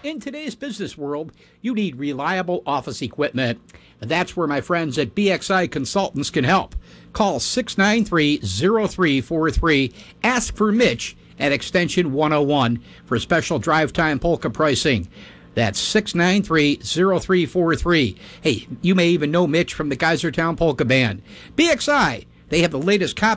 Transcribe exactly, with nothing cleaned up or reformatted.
In today's business world, you need reliable office equipment. And that's where my friends at B X I Consultants can help. Call six nine three, zero three four three. Ask for Mitch at extension one oh one for special drive time polka pricing. That's six nine three, zero three four three. Hey, you may even know Mitch from the Geysertown Polka Band. B X I, they have the latest copy